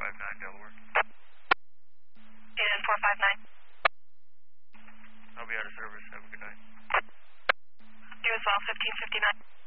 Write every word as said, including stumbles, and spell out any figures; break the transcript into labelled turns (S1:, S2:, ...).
S1: five nine, Delaware.
S2: And four five nine.
S1: I'll be out of service. Have a good night.
S2: You as well, fifteen fifty-nine.